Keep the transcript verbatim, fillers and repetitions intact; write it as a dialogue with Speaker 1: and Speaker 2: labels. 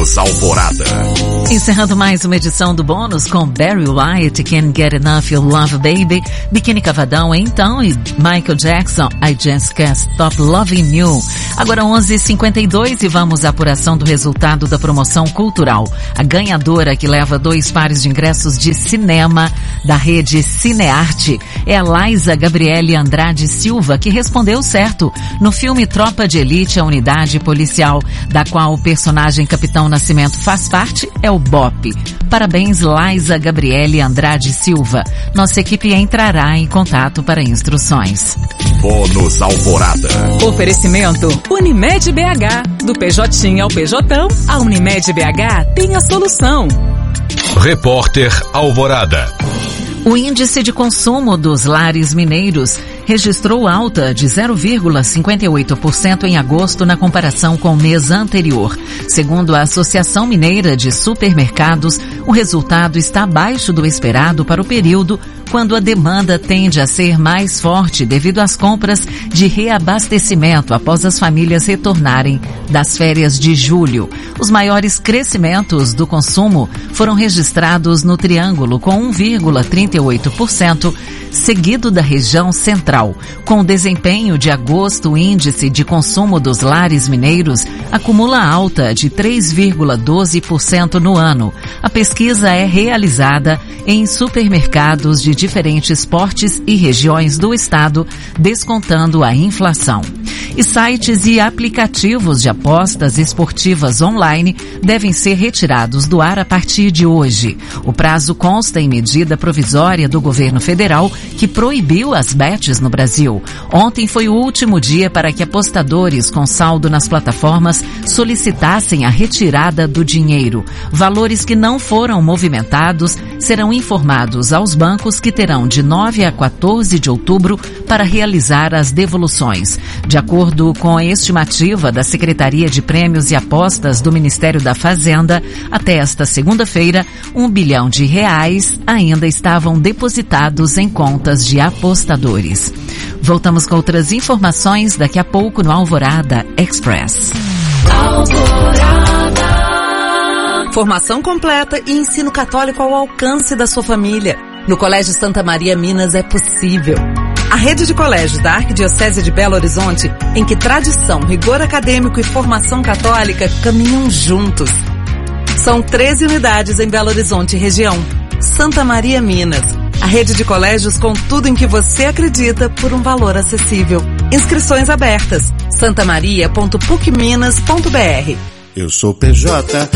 Speaker 1: Bônus Alvorada.
Speaker 2: Encerrando mais uma edição do Bônus com Barry White, Can't Get Enough Your Love Baby, Biquíni Cavadão então e Michael Jackson, I Just Can't Stop Loving You. Agora onze e cinquenta e dois e vamos à apuração do resultado da promoção cultural. A ganhadora que leva dois pares de ingressos de cinema da rede Cinearte é a Laísa Gabriele Andrade Silva, que respondeu certo no filme Tropa de Elite, a unidade policial da qual o personagem Capitão Nascimento faz parte é o B O P. Parabéns, Laísa Gabriele Andrade Silva. Nossa equipe entrará em contato para instruções.
Speaker 1: Bônus Alvorada.
Speaker 3: Oferecimento Unimed B H. Do P J ao P J, a Unimed B H tem a solução.
Speaker 1: Repórter Alvorada.
Speaker 2: O índice de consumo dos lares mineiros registrou alta de zero vírgula cinquenta e oito por cento em agosto na comparação com o mês anterior. Segundo a Associação Mineira de Supermercados, o resultado está abaixo do esperado para o período, quando a demanda tende a ser mais forte devido às compras de reabastecimento após as famílias retornarem das férias de julho. Os maiores crescimentos do consumo foram registrados no Triângulo, com um vírgula trinta e oito por cento, seguido da região central. Com o desempenho de agosto, o índice de consumo dos lares mineiros acumula alta de três vírgula doze por cento no ano. A pesquisa é realizada em supermercados de diferentes portes e regiões do estado, descontando a inflação. E sites e aplicativos de apostas esportivas online devem ser retirados do ar a partir de hoje. O prazo consta em medida provisória do governo federal que proibiu as bets no Brasil. Ontem foi o último dia para que apostadores com saldo nas plataformas solicitassem a retirada do dinheiro. Valores que não foram movimentados serão informados aos bancos, que terão de nove a quatorze de outubro para realizar as devoluções. De acordo com a estimativa da Secretaria de Prêmios e Apostas do Ministério da Fazenda, até esta segunda-feira, um bilhão de reais ainda estavam depositados em contas de apostadores. Voltamos com outras informações daqui a pouco no Alvorada Express.
Speaker 3: Alvorada. Formação completa e ensino católico ao alcance da sua família. No Colégio Santa Maria Minas é possível. A rede de colégios da Arquidiocese de Belo Horizonte, em que tradição, rigor acadêmico e formação católica caminham juntos. São treze unidades em Belo Horizonte e região. Santa Maria Minas, a rede de colégios com tudo em que você acredita por um valor acessível. Inscrições abertas. santamaria ponto puc minas ponto b r.
Speaker 4: Eu sou P J,